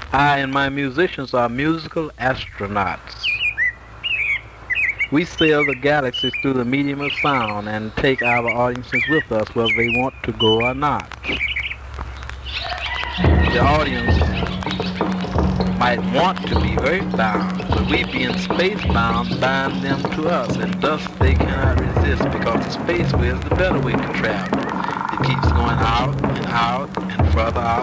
I and my musicians are musical astronauts. We sail the galaxies through the medium of sound and take our audiences with us whether they want to go or not. The audience might want to be earthbound, but we being spacebound bind them to us, and thus they cannot resist because the spaceway is the better way to travel. It keeps going out and further out